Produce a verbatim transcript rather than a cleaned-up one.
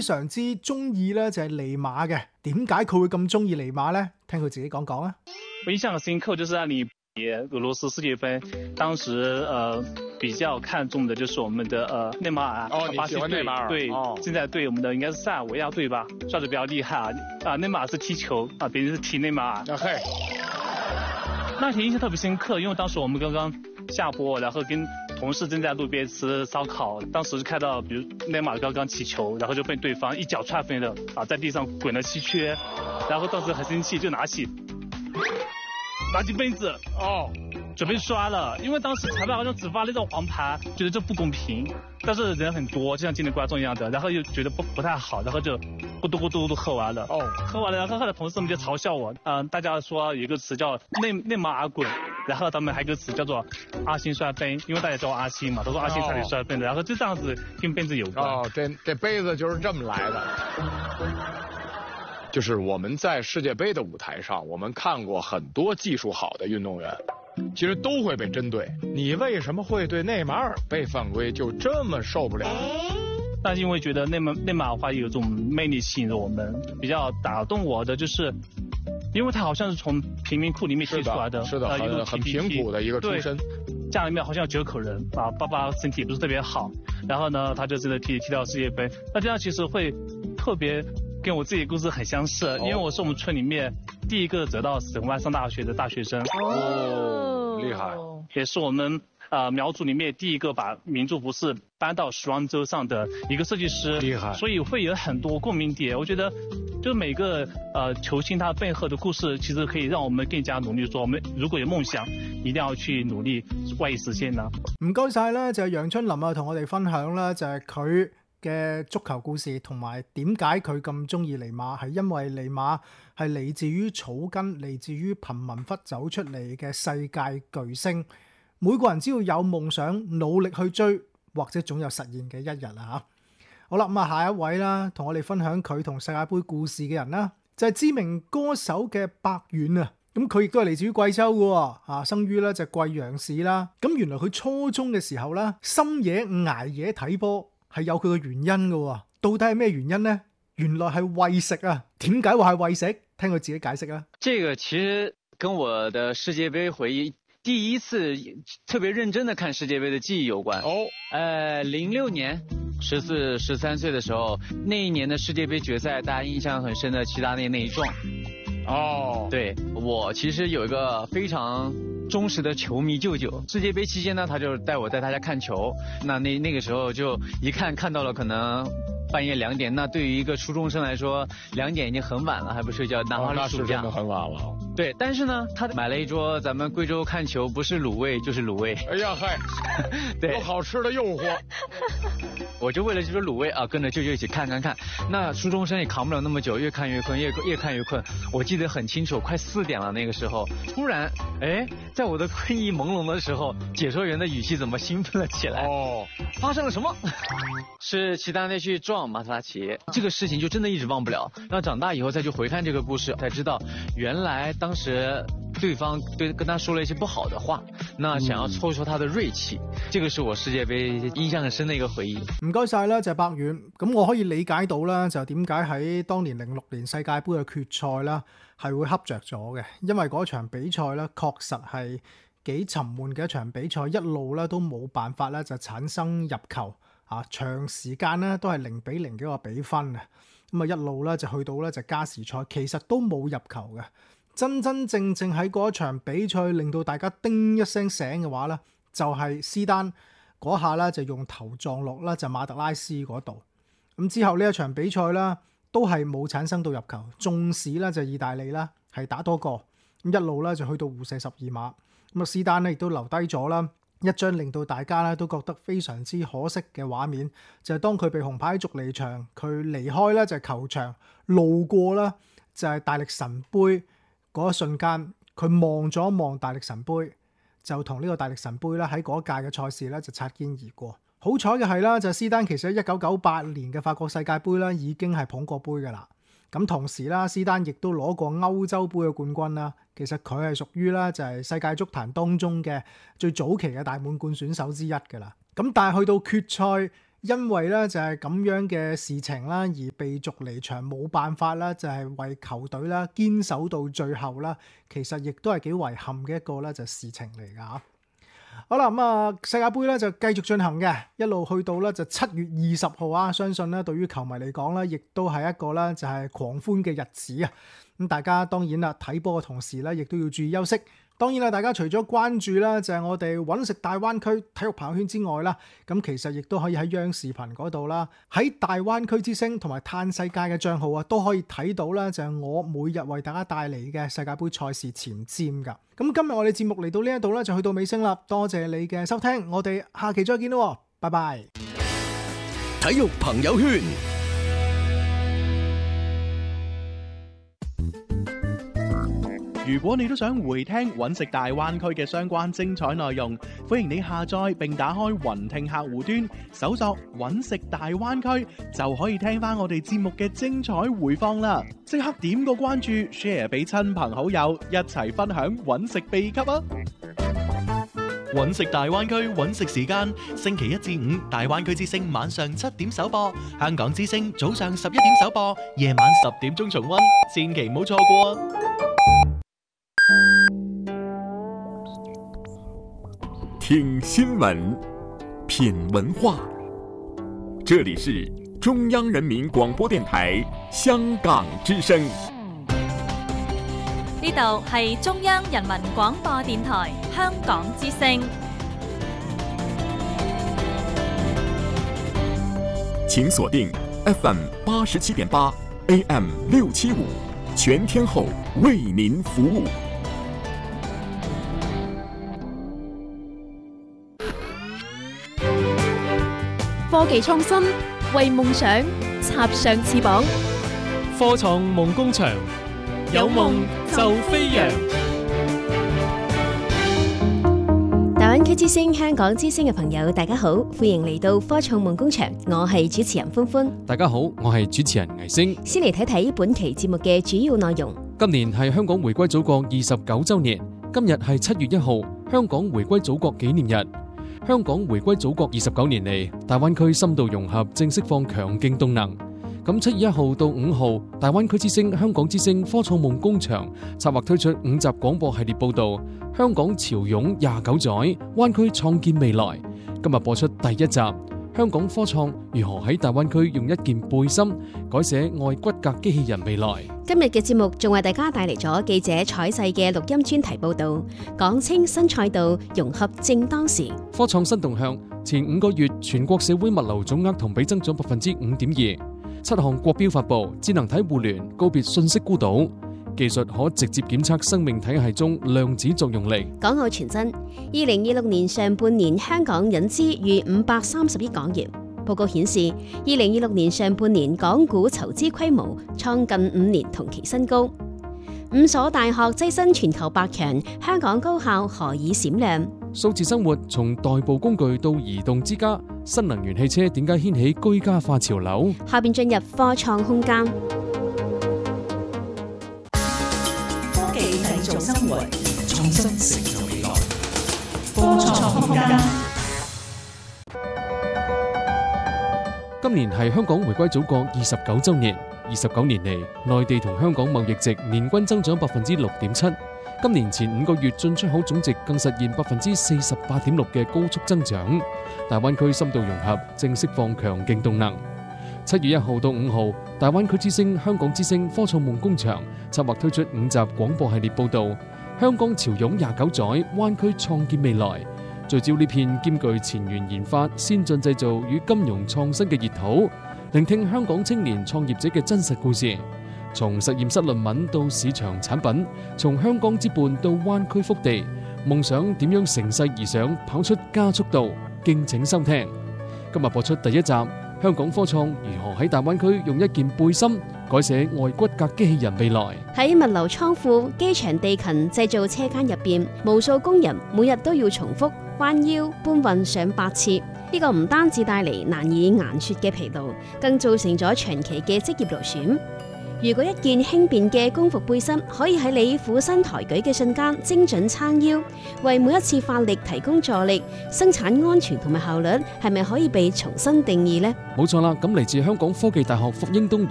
常之中意咧就係尼馬嘅。點解佢會咁中意尼馬咧？聽佢自己講講啊。 我印象很深刻，就是二零一八俄羅斯世界杯，當時呃比較看重的就是我們的呃內馬爾。 哦，你喜歡內馬爾？ 對， 哦， 現在對我們的應該是塞爾維亞隊吧，刷得比較厲害啊。啊，內馬爾是踢球啊，別人是踢內馬爾。 啊嘿， 那天印象特別深刻，因為當時我們剛剛下播，然後跟同事正在路邊吃燒烤，當時就看到，比如內馬爾剛剛起球，然後就被對方一腳踹飛了啊，在地上滾了七圈，然後當時很生氣，就拿起拿起杯子哦， 準備刷了，因為當時裁判好像只發了一張黃牌，覺得這不公平，但是人很多，就像今年觀眾一樣的，然後又覺得不不太好，然後就咕嘟咕嘟都喝完了， 哦， 喝完了，然後後來同事們就嘲笑我，嗯、呃，大家說有一個詞叫內內馬爾滾。然後他們還有一個詞叫做阿星摔杯，因為大家叫我阿星嘛，都說阿星差點摔杯的，然後就這樣子跟杯子有關。 哦，這這杯子就是這麼來的。就是我們在世界杯的舞台上，我們看過很多技術好的運動員，其實都會被針對。你為什麼會對內馬爾被犯規就這麼受不了？ 但因為覺得內馬內馬爾話有種魅力吸引着我們，比較打動我的就是。因為他好像是從貧民窟裏面踢出來的， 是的，是的，很很貧苦的一個出身。 家裏面好像有九口人啊，爸爸身體不是特別好，然後呢，他就真的踢踢到世界杯。那這樣其實會特別跟我自己的故事很相似，因為我是我們村裏面第一個得到省外上大學的大學生。 哦，厲害！ 也是我們呃苗族裏面第一個把民族服飾搬到時裝周上的一個設計師。 厲害！ 所以會有很多共鳴點。我覺得。就每個呃球星他背後的故事，其實可以讓我們更加努力。說我們如果有夢想，一定要去努力為實現啦。 唔該晒啦，就係楊春林啊，同我哋分享啦，就係佢嘅足球故事，同埋點解佢咁中意尼馬，係因為尼馬係嚟自於草根，嚟自於貧民窟走出嚟嘅世界巨星。每個人只要有夢想，努力去追，或者總有實現嘅一日啊！吓。好啦，咁啊，下一位啦，同我哋分享佢同世界盃故事嘅人啦，就係知名歌手嘅白遠啊。咁佢亦都係嚟自於貴州嘅，啊，生於咧就貴陽市啦。咁原來佢初中嘅時候咧，深夜捱夜睇波係有佢嘅原因嘅。到底係咩原因呢？原來係餵食啊。點解話係餵食？聽佢自己解釋啦。 這個其實跟我的世界盃回憶，第一次特別認真的看世界盃的記憶有關。哦，呃，零六年。十四、十三歲的時候，那一年的世界杯決賽，大家印象很深的齊達內那一撞。哦，對，我其實有一個非常忠實的球迷舅舅，世界杯期間呢，他就帶我在他家看球。那那那個時候就一看看到了可能半夜兩點，那對於一個初中生來說，兩點已經很晚了，還不睡覺，哪怕是暑假， 哦，那是真的很晚了。 對，但是呢，他買了一桌咱們貴州看球，不是滷味就是滷味。 哎呀嗨， 對， 有好吃的誘惑。 我就為了這桌滷味啊，跟着舅舅一起看看看。那初中生也扛不了那麼久，越看越困，越越看越困。我記得很清楚，快四點了那個時候，突然，哎，在我的困意朦朧的時候，解說員的語氣怎麼興奮了起來？哦，發生了什麼？是齊達內去撞馬特拉齊，這個事情就真的一直忘不了。然後長大以後再去回看這個故事，才知道原來當時對方對跟他說了一些不好的話，那想要挫挫他的銳氣，這個是我世界杯印象很深的一個回憶。 唔該晒啦，就係白遠。咁我可以理解到啦，就點解喺當年零六年世界盃嘅決賽啦，係會恰着咗嘅，因為嗰場比賽咧確實係幾沉悶嘅一場比賽，一路咧都冇辦法咧就產生入球啊，長時間咧都係零比零嘅一個比分啊，咁啊一路咧就去到咧就加時賽，其實都冇入球嘅。真真正正喺嗰場比賽令到大家叮一聲醒嘅話咧，就係施丹嗰下咧就用頭撞落啦，就馬特拉斯嗰度。咁之後呢一場比賽啦，都係冇產生到入球，縱使咧就意大利啦係打多個，咁一路咧就去到互射十二碼。咁啊施丹咧亦都留低咗啦一張令到大家咧都覺得非常之可惜嘅畫面，就係當佢被紅牌逐離場，佢離開咧就係球場，路過啦就係大力神杯。嗰一瞬間，佢望咗一望大力神杯，就同呢個大力神杯咧喺嗰一屆嘅賽事咧就擦肩而過。好彩嘅係啦，就係施丹其實喺一九九八年嘅法國世界盃啦，已經係捧過杯噶啦。咁同時啦，施丹亦都攞過歐洲杯嘅冠軍啦。其實佢係屬於啦就係世界足壇當中嘅最早期嘅大滿貫選手之一噶啦。咁但係去到決賽因為咧就係咁樣嘅事情啦，而被逐離場，冇辦法啦，就係為球隊啦堅守到最後啦。其實亦都係幾遺憾嘅一個咧就事情嚟㗎嚇。好啦，咁啊世界盃咧就繼續進行嘅，一路去到咧就七月二十號啊，相信咧對於球迷嚟講咧，亦都係一個咧就係狂歡嘅日子啊。咁大家當然啦，睇波嘅同時咧，亦都要注意休息。當然啦，大家除咗關注啦，就係我哋揾食大灣區體育朋友圈之外啦，咁其實亦都可以喺央視頻嗰度啦，喺大灣區之星同埋嘆世界嘅帳號啊，都可以睇到啦，就係我每日為大家帶嚟嘅世界盃賽事前瞻㗎。咁今日我哋節目嚟到呢一度咧，就去到尾聲啦。多謝你嘅收聽，我哋下期再見咯，拜拜。 體育朋友圈。 如果你都想回聽揾食大灣區嘅相關精彩內容，歡迎你下載並打開雲聽客戶端，搜索揾食大灣區，就可以聽翻我哋節目嘅精彩回放啦！即刻點個關注 ，share 俾親朋好友，一齊分享揾食秘笈啊！ 揾食大灣區揾食時間，星期一至五大灣區之聲晚上七點首播，香港之聲早上十一點首播，夜晚十點鐘重溫，千祈唔好錯過啊！ 聽新聞，品文化，這裡是中央人民廣播電台香港之聲。 呢度係中央人民廣播電台香港之聲。 請鎖定 F M 八十七點八 A M 六七五，全天候為您服務。 科技創新，為夢想插上翅膀。 科創夢工場，有夢就飛揚。 大灣區之星、香港之星嘅朋友，大家好，歡迎嚟到科創夢工場，我係主持人歡歡。 大家好，我係主持人魏星。 先嚟睇睇本期節目嘅主要內容。 今年係香港回歸祖國二十九週年，今日係七月一號，香港回歸祖國紀念日。香港回歸祖國二十九年嚟，大灣區深度融合正釋放強勁動能。咁七月一號到五號，大灣區之星、香港之星科創夢工場策劃推出五集廣播系列報導《香港潮湧廿九載，灣區創建未來》。今日播出第一集，香港科創如何喺大灣區用一件背心改寫愛骨骼機器人未來。 今日嘅節目仲為大家帶嚟咗記者採細嘅錄音專題報導，講清新賽道融合正當時。 科創新動向，前五個月全國社會物流總額同比增長百分之五點二，七項國標發布，智能體互聯告別信息孤島，技術可直接檢測生命體系中量子作用力。 港澳傳真，二零二六年上半年香港引資逾五百三十億港元。報告顯示，二零二六年上半年港股籌資規模創近五年同期新高。五所大學躋身全球百強，香港高校何以閃亮？ 數字生活從代步工具到移動之家，新能源汽車點解掀起居家化潮流？ 下邊進入科創空間。 科技製造生活，創新成就未來。科創空間。 今年係香港回歸祖國二十九週年，二十九年嚟，內地同香港貿易值年均增長百分之六點七。今年前五個月進出口總值更實現百分之四十八點六嘅高速增長。大灣區深度融合正釋放強勁動能。七月一號到五號，大灣區之星、香港之星科創夢工場策劃推出五集廣播系列報導《香港潮湧廿九載，灣區創建未來》。聚焦呢片兼具前沿研發、先進製造與金融創新嘅熱土，聆聽香港青年創業者嘅真實故事，從實驗室論文到市場產品，從香港之伴到灣區腹地，夢想點樣乘勢而上，跑出加速度？敬請收聽。今日播出第一集，香港科創如何喺大灣區用一件背心改寫外骨骼機器人未來？ 喺物流倉庫、機場地勤製造車間入邊，無數工人每日都要重複彎腰搬運上百次，呢個唔單止帶嚟難以言說嘅疲勞，更造成咗長期嘅職業勞損。 如果一件輕便嘅工服背心可以喺你俯身抬舉嘅瞬間精準撐腰，為每一次發力提供助力，生產安全同埋效率係咪可以被重新定義呢？ 冇錯啦，咁嚟自香港科技大學霍英東